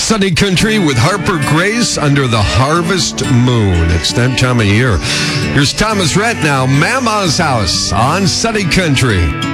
Sunny Country with Harper Grace under the harvest moon. It's that time of year. Here's Thomas Rhett now, Mama's House on Sunny Country.